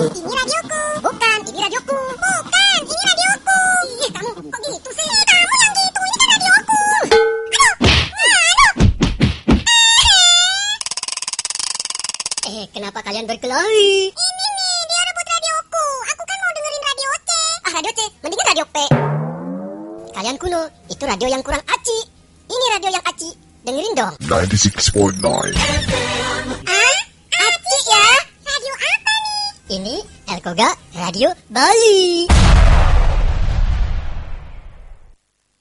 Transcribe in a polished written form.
Ini radioku. Bukan, ini radioku. Bukan, ini radioku. Ih, kamu kok gitu sih? Kamu yang gitu, ini kan radioku. Aduh. Kenapa kalian berkelahi? Ini nih, dia rebut radioku. Aku kan mau dengerin radio C. Radio C, mendingan radio P. Kalian kuno, itu radio yang kurang aci. Ini radio yang aci. Dengerin dong. 96.9 Aci ya? Radio apa nih? Ini Elkoga Radio Bali.